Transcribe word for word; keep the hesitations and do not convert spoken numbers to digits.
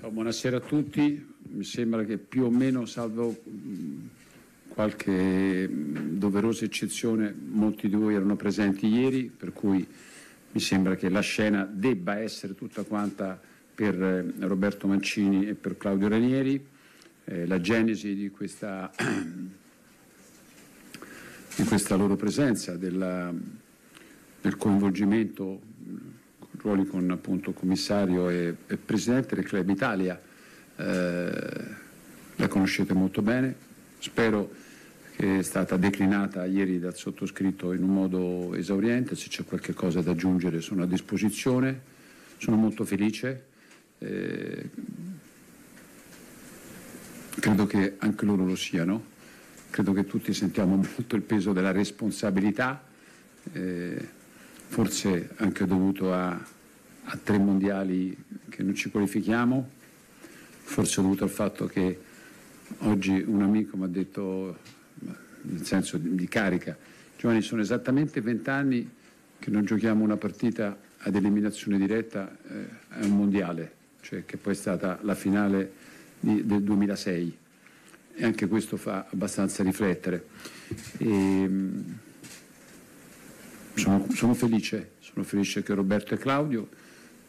Buonasera a tutti, mi sembra che più o meno, salvo qualche doverosa eccezione, molti di voi erano presenti ieri, per cui mi sembra che la scena debba essere tutta quanta per Roberto Mancini e per Claudio Ranieri. Eh, la genesi di questa, di questa loro presenza, della, del coinvolgimento, ruoli con appunto commissario e, e presidente del Club Italia, eh, la conoscete molto bene, spero che è stata declinata ieri dal sottoscritto in un modo esauriente. Se c'è qualche cosa da aggiungere sono a disposizione, sono molto felice, eh, credo che anche loro lo siano, credo che tutti sentiamo molto il peso della responsabilità, eh, forse anche dovuto a, a tre mondiali che non ci qualifichiamo, forse dovuto al fatto che oggi un amico mi ha detto, nel senso di, di carica, Giovanni, sono esattamente vent'anni che non giochiamo una partita ad eliminazione diretta eh, a un mondiale, cioè che poi è stata la finale di, del duemilasei, e anche questo fa abbastanza riflettere. E, Sono, sono felice, sono felice che Roberto e Claudio